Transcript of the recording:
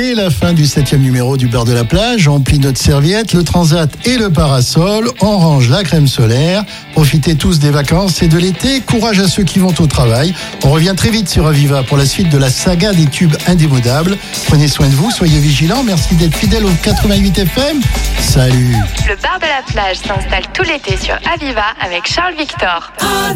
C'est la fin du 7e numéro du Beurre de la Plage. On plie notre serviette, le transat et le parasol. On range la crème solaire. Profitez tous des vacances et de l'été. Courage à ceux qui vont au travail. On revient très vite sur Aviva pour la suite de la saga des tubes indémodables. Prenez soin de vous, soyez vigilants. Merci d'être fidèles au 88 FM. Salut. Le Bar de la Plage s'installe tout l'été sur Aviva avec Charles Victor.